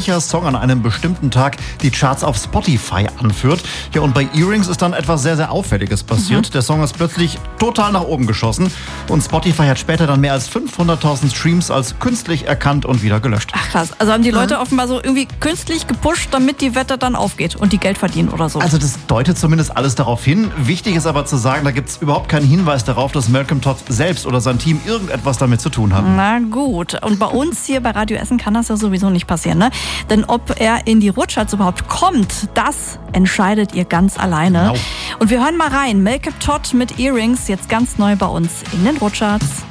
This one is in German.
welcher Song an einem bestimmten Tag die Charts auf Spotify anführt. Ja, und bei Earrings ist dann etwas sehr, sehr Auffälliges passiert. Der Song ist plötzlich total nach oben geschossen und Spotify hat später dann mehr als 500.000 Streams als künstlich erkannt und wieder gelöscht. Ach krass, also haben die Leute offenbar so irgendwie künstlich gepusht, damit die Wette dann aufgeht und die Geld verdienen oder so. Also das deutet zumindest alles darauf hin. Wichtig ist aber zu sagen, da gibt es überhaupt keinen Hinweis darauf, dass Malcolm Todd selbst oder sein Team irgendetwas damit zu tun haben. Na gut, und bei uns hier bei Radio Essen kann das ja sowieso nicht passieren, ne? Denn ob er in die Rutschcharts überhaupt kommt, das entscheidet ihr ganz alleine. Genau. Und wir hören mal rein. Malcolm Todd mit Earrings, jetzt ganz neu bei uns in den Rutschcharts.